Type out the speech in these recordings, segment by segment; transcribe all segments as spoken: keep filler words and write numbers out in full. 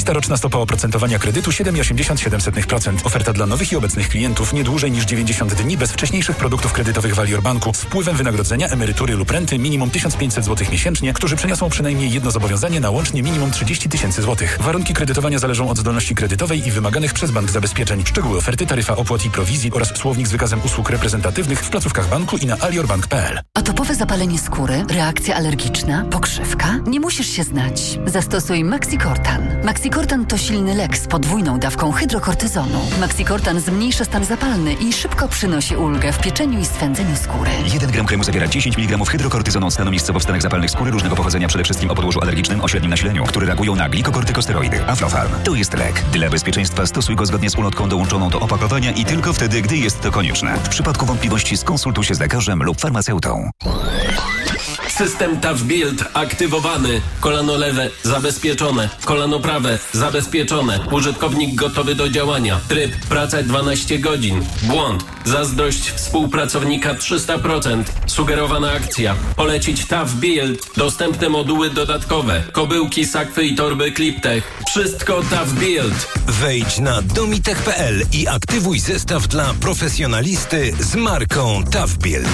Swoista roczna stopa oprocentowania kredytu siedem przecinek osiemdziesiąt siedem procent. Oferta dla nowych i obecnych klientów nie dłużej niż dziewięćdziesiąt dni bez wcześniejszych produktów kredytowych Valior Banku z wpływem wynagrodzenia, emerytury lub renty minimum tysiąc pięćset złotych miesięcznie, którzy przeniosą przynajmniej jedno zobowiązanie na łącznie minimum trzydzieści tysięcy złotych. Warunki kredytowania zależą od zdolności kredytowej i wymaganych przez bank zabezpieczeń. Szczegóły oferty, taryfa opłat i prowizji oraz słownik z wykazem usług reprezentatywnych w placówkach banku i na aliorbank kropka p l. Atopowe zapalenie skóry, reakcja alergiczna, pokrzywka? Nie musisz się znać. Zastosuj Maxicortan. Maxicortan to silny lek z podwójną dawką hydrokortyzonu. Maxicortan zmniejsza stan zapalny i szybko przynosi ulgę w pieczeniu i swędzeniu skóry. jeden gram kremu zawiera dziesięć miligramów hydrokortyzonu od stanu miejscowo w stanach zapalnych skóry różnego pochodzenia, przede wszystkim o podłożu alergicznym o średnim nasileniu, które reagują na glikokortykosteroidy. Aflofarm. To jest lek. Dla bezpieczeństwa stosuj go zgodnie z ulotką dołączoną do opakowania i tylko wtedy, gdy jest to konieczne. W przypadku wątpliwości skonsultuj się z lekarzem lub farmaceutą. System Tough Build aktywowany. Kolano lewe zabezpieczone. Kolano prawe zabezpieczone. Użytkownik gotowy do działania. Tryb praca dwanaście godzin. Błąd. Zazdrość współpracownika trzysta procent. Sugerowana akcja. Polecić Tough Build. Dostępne moduły dodatkowe. Kobyłki, sakwy i torby Cliptech. Wszystko Tough Build. Wejdź na domitech kropka p l i aktywuj zestaw dla profesjonalisty z marką Tough Build.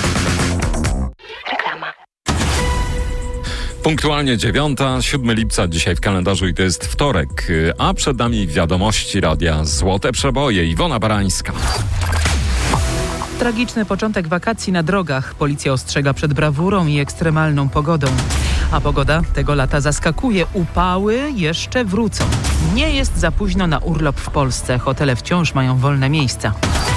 Punktualnie dziewiąta, siódmego lipca dzisiaj w kalendarzu i to jest wtorek, a przed nami wiadomości radia Złote Przeboje. Iwona Barańska. Tragiczny początek wakacji na drogach. Policja ostrzega przed brawurą i ekstremalną pogodą. A pogoda tego lata zaskakuje. Upały jeszcze wrócą. Nie jest za późno na urlop w Polsce. Hotele wciąż mają wolne miejsca.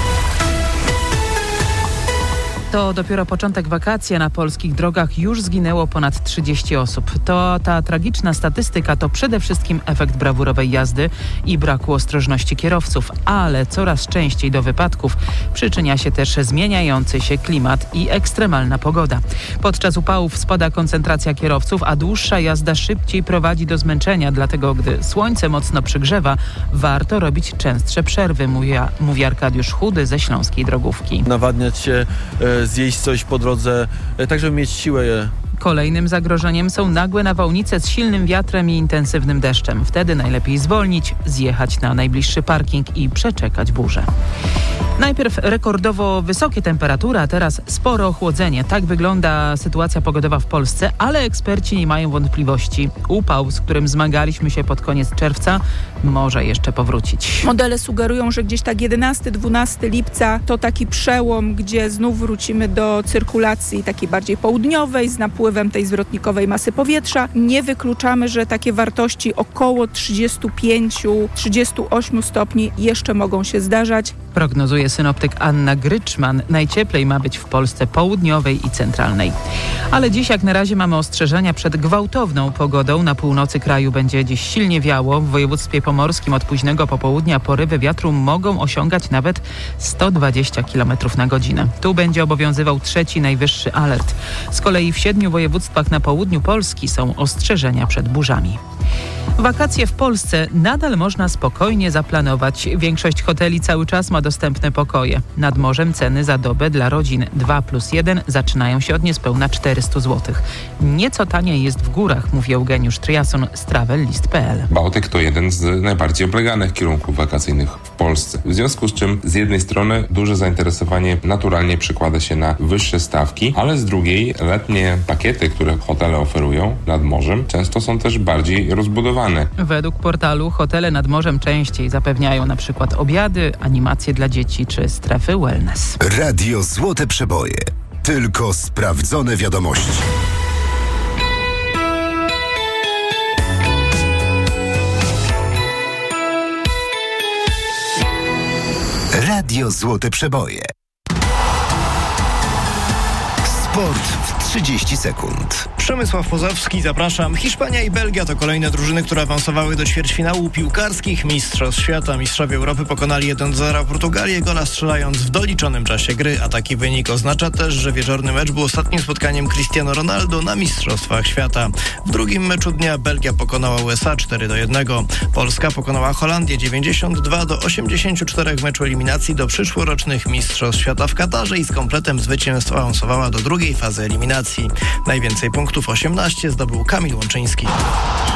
To dopiero początek wakacji, a na polskich drogach już zginęło ponad trzydzieści osób. To ta tragiczna statystyka to przede wszystkim efekt brawurowej jazdy i braku ostrożności kierowców, ale coraz częściej do wypadków przyczynia się też zmieniający się klimat i ekstremalna pogoda. Podczas upałów spada koncentracja kierowców, a dłuższa jazda szybciej prowadzi do zmęczenia, dlatego gdy słońce mocno przygrzewa, warto robić częstsze przerwy, mówi, mówi Arkadiusz Chudy ze Śląskiej Drogówki. Nawadniać się, zjeść coś po drodze, tak żeby mieć siłę. Kolejnym zagrożeniem są nagłe nawałnice z silnym wiatrem i intensywnym deszczem. Wtedy najlepiej zwolnić, zjechać na najbliższy parking i przeczekać burzę. Najpierw rekordowo wysokie temperatury, a teraz spore ochłodzenie. Tak wygląda sytuacja pogodowa w Polsce, ale eksperci nie mają wątpliwości. Upał, z którym zmagaliśmy się pod koniec czerwca, może jeszcze powrócić. Modele sugerują, że gdzieś tak jedenastego dwunastego lipca to taki przełom, gdzie znów wrócimy do cyrkulacji takiej bardziej południowej z napływem tej zwrotnikowej masy powietrza. Nie wykluczamy, że takie wartości około trzydzieści pięć do trzydziestu ośmiu stopni jeszcze mogą się zdarzać. Prognozuje synoptyk Anna Gryczman. Najcieplej ma być w Polsce południowej i centralnej. Ale dziś jak na razie mamy ostrzeżenia przed gwałtowną pogodą. Na północy kraju będzie dziś silnie wiało. W województwie pomorskim od późnego popołudnia porywy wiatru mogą osiągać nawet sto dwadzieścia kilometrów na godzinę. Tu będzie obowiązywał trzeci najwyższy alert. Z kolei w siedmiu województwach na południu Polski są ostrzeżenia przed burzami. Wakacje w Polsce nadal można spokojnie zaplanować. Większość hoteli cały czas ma dostępne pokoje. Nad morzem ceny za dobę dla rodzin dwa plus jeden zaczynają się od niespełna czterysta złotych. Nieco taniej jest w górach, mówi Eugeniusz Triason z travellist kropka p l. Bałtyk to jeden z najbardziej obleganych kierunków wakacyjnych w Polsce. W związku z czym z jednej strony duże zainteresowanie naturalnie przekłada się na wyższe stawki, ale z drugiej letnie pakiety, które hotele oferują nad morzem, często są też bardziej rozbudowane. Według portalu hotele nad morzem częściej zapewniają na przykład obiady, animacje dla dzieci czy strefy wellness. Radio Złote Przeboje. Tylko sprawdzone wiadomości. Radio Złote Przeboje. Sport w trzydzieści sekund. Przemysław Pozowski, zapraszam. Hiszpania i Belgia to kolejne drużyny, które awansowały do ćwierćfinału piłkarskich Mistrzostw Świata. Mistrzowie Europy pokonali jeden do zera Portugalię, gola strzelając w doliczonym czasie gry, a taki wynik oznacza też, że wieczorny mecz był ostatnim spotkaniem Cristiano Ronaldo na Mistrzostwach Świata. W drugim meczu dnia Belgia pokonała U S A cztery do jednego. Polska pokonała Holandię dziewięćdziesiąt dwa do osiemdziesięciu czterech w meczu eliminacji do przyszłorocznych Mistrzostw Świata w Katarze i z kompletem zwycięstw awansowała do drugiej fazy eliminacji. Najwięcej punktów osiemnaście zdobył Kamil Łączyński.